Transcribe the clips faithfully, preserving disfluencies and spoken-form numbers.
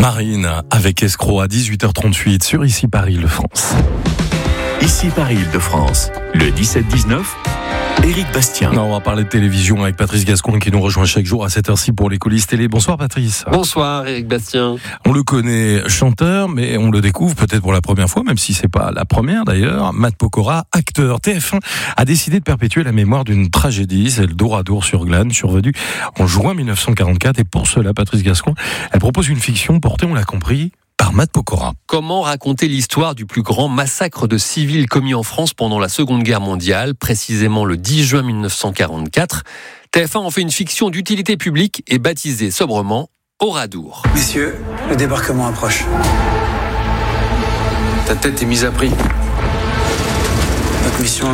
Marine avec Escroc à dix-huit heures trente-huit sur Ici Paris-Île-de-France. Ici Paris-Île-de-France, le dix-sept dix-neuf, Éric Bastien. Non, on va parler de télévision avec Patrice Gascoigne qui nous rejoint chaque jour à cette heure-ci pour les coulisses télé. Bonsoir Patrice. Bonsoir Éric Bastien. On le connaît chanteur, mais on le découvre peut-être pour la première fois, même si c'est pas la première d'ailleurs. Matt Pokora, acteur. T F un a décidé de perpétuer la mémoire d'une tragédie, celle d'Oradour-sur-Glane, survenue en juin mille neuf cent quarante-quatre. Et pour cela, Patrice Gascoigne, elle propose une fiction portée, on l'a compris, par Matt Pokora. Comment raconter l'histoire du plus grand massacre de civils commis en France pendant la Seconde Guerre mondiale, précisément le dix juin mille neuf cent quarante-quatre. T F un en fait une fiction d'utilité publique et baptisée sobrement Oradour. Messieurs, le débarquement approche. Ta tête est mise à prix. Notre mission,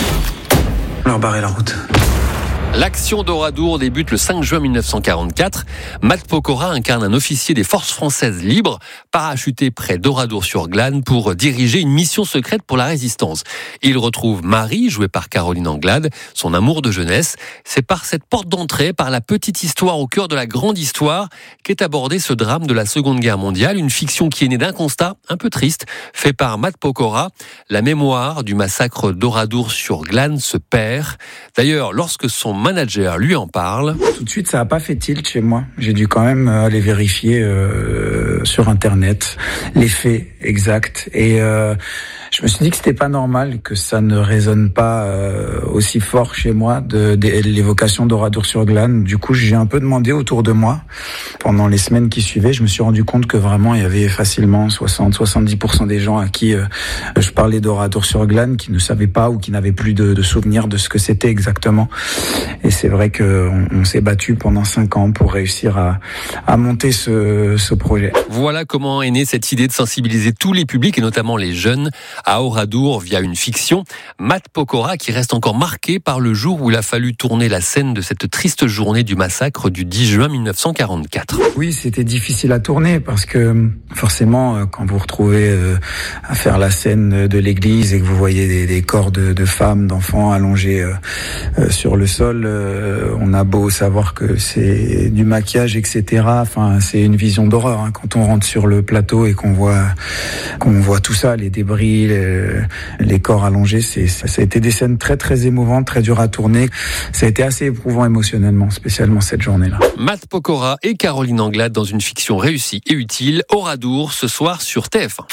leur barrer la route. L'action d'Oradour débute le cinq juin mille neuf cent quarante-quatre. Matt Pokora incarne un officier des forces françaises libres, parachuté près d'Oradour-sur-Glane pour diriger une mission secrète pour la résistance. Il retrouve Marie, jouée par Caroline Anglade, son amour de jeunesse. C'est par cette porte d'entrée, par la petite histoire au cœur de la grande histoire, qu'est abordé ce drame de la Seconde Guerre mondiale, une fiction qui est née d'un constat un peu triste, fait par Matt Pokora. La mémoire du massacre d'Oradour-sur-Glane se perd. D'ailleurs, lorsque son manager lui en parle. Tout de suite, ça n'a pas fait tilt chez moi. J'ai dû quand même aller vérifier euh, sur Internet les faits exacts. Et euh, je me suis dit que c'était pas normal que ça ne résonne pas euh, aussi fort chez moi de, de l'évocation d'Oradour-sur-Glane. Du coup, j'ai un peu demandé autour de moi. Pendant les semaines qui suivaient, je me suis rendu compte que vraiment, il y avait facilement soixante à soixante-dix pour cent des gens à qui euh, je parlais d'Oradour-sur-Glane qui ne savaient pas ou qui n'avaient plus de, de souvenirs de ce que c'était exactement. Et c'est vrai qu'on on s'est battu pendant cinq ans pour réussir à, à monter ce, ce projet. Voilà comment est née cette idée de sensibiliser tous les publics, et notamment les jeunes, à Oradour via une fiction. Matt Pokora qui reste encore marqué par le jour où il a fallu tourner la scène de cette triste journée du massacre du dix juin mille neuf cent quarante-quatre. Oui, c'était difficile à tourner parce que forcément, quand vous vous retrouvez à faire la scène de l'église et que vous voyez des, des corps de, de femmes, d'enfants allongés sur le sol, on a beau savoir que c'est du maquillage, et cetera. Enfin, c'est une vision d'horreur hein, quand on rentre sur le plateau et qu'on voit qu'on voit tout ça, les débris, les, les corps allongés. C'est, ça a été des scènes très très émouvantes, très dures à tourner. Ça a été assez éprouvant émotionnellement, spécialement cette journée-là. Matt Pokora et Caroline Anglade dans une fiction réussie et utile. Oradour ce soir sur T F un.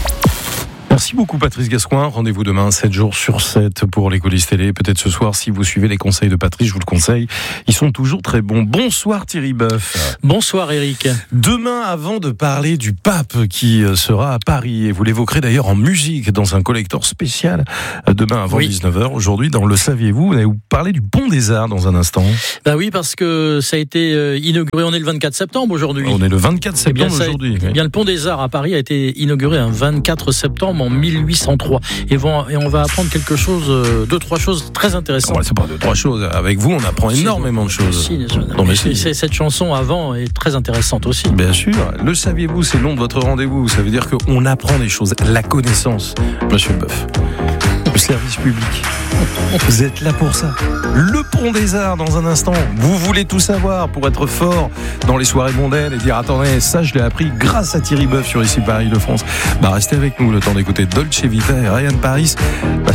Merci beaucoup Patrice Gascoigne. Rendez-vous demain sept jours sur sept pour les coulisses télé. Peut-être ce soir si vous suivez les conseils de Patrice, je vous le conseille. Ils sont toujours très bons. Bonsoir Thierry Boeuf. Bonsoir Eric. Demain, avant de parler du pape qui sera à Paris, et vous l'évoquerez d'ailleurs en musique dans un collector spécial demain avant oui. dix-neuf heures. Aujourd'hui, dans Le Saviez-vous, vous allez vous parler du Pont des Arts dans un instant. Bah oui, parce que ça a été inauguré, on est le vingt-quatre septembre aujourd'hui. On est le vingt-quatre septembre eh bien, aujourd'hui. Eh bien, le Pont des Arts à Paris a été inauguré un vingt-quatre septembre en mille huit cent trois. Et, bon, et on va apprendre quelque chose, deux, trois choses très intéressantes. Ouais, c'est pas deux, trois choses. Avec vous, on apprend énormément de choses. Si, non, mais c'est, c'est, cette chanson avant est très intéressante aussi. Bien sûr. Le saviez-vous, c'est le nom de votre rendez-vous. Ça veut dire qu'on apprend des choses. La connaissance, Monsieur Boeuf. Le service public. Vous êtes là pour ça. Le Pont des Arts dans un instant. Vous voulez tout savoir pour être fort dans les soirées mondaines et dire attendez, ça je l'ai appris grâce à Thierry Boeuf sur Ici Paris-Île-de-France. Bah restez avec nous le temps d'écouter Dolce Vita et Ryan Paris. Bah,